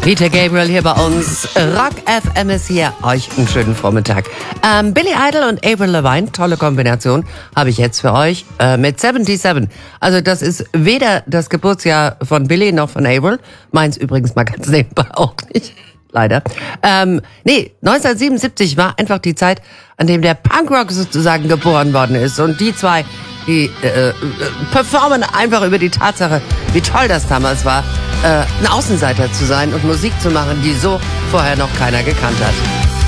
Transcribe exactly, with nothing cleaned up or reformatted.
Peter Gabriel hier bei uns. Rock F M ist hier. Euch einen schönen Vormittag. Ähm, Billy Idol und Avril Lavigne, tolle Kombination, habe ich jetzt für euch äh, mit siebenundsiebzig. Also das ist weder das Geburtsjahr von Billy noch von Avril. Meins übrigens mal ganz nebenbei auch nicht. Leider. Ähm, nee, neunzehnhundertsiebenundsiebzig war einfach die Zeit, an dem der Punkrock sozusagen geboren worden ist. Und die zwei, die äh, äh, performen einfach über die Tatsache, wie toll das damals war, äh, ein Außenseiter zu sein und Musik zu machen, die so vorher noch keiner gekannt hat.